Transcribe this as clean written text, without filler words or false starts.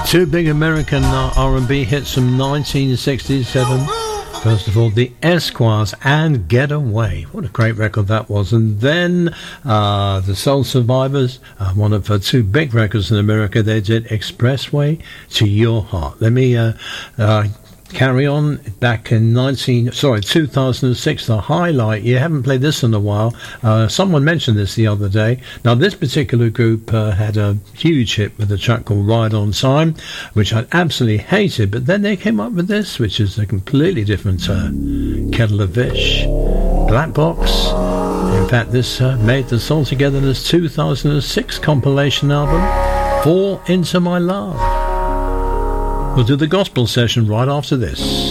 Two big American R&B hits from 1967. First of all, the Esquires and Get Away. What a great record that was. And then the Soul Survivors, one of two big records in America. They did Expressway to Your Heart. Let me carry on. Back in 2006, the highlight. You haven't played this in a while. Someone mentioned this the other day. Now, this particular group had a huge hit with a track called Ride on Time, which I absolutely hated, but then they came up with this, which is a completely different kettle of fish. Black Box. In fact, this made the Soul Togetherness 2006 compilation album, Fall Into My Love. We'll do the gospel session right after this.